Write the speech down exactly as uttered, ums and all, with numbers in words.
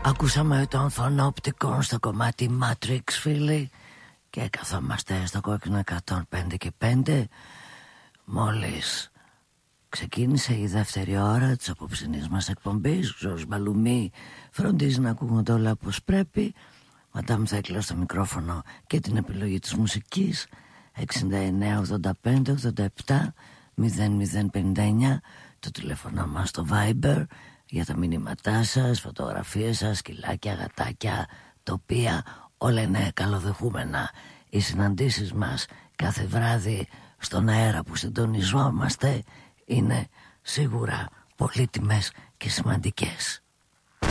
Ακούσαμε τον Φωνόπτικο στο κομμάτι Matrix, φίλοι, και καθόμαστε στο κόκκινο εκατόν πέντε και πέντε. Μόλις ξεκίνησε η δεύτερη ώρα της απόψινής μας εκπομπής. Ζόρις Μπαλουμή φροντίζει να ακούγονται όλα όπως πρέπει. Μαντάμ Θέκλα στο μικρόφωνο και την επιλογή της μουσικής. Εξήντα εννέα ογδόντα πέντε ογδόντα επτά μηδέν μηδέν πενήντα εννέα το τηλέφωνο μας στο Viber για τα μηνύματά σας, φωτογραφίες σας, σκυλάκια, γατάκια, τοπία, όλα είναι καλοδεχούμενα. Οι συναντήσεις μας κάθε βράδυ στον αέρα που συντονιζόμαστε είναι σίγουρα πολύτιμες και σημαντικές.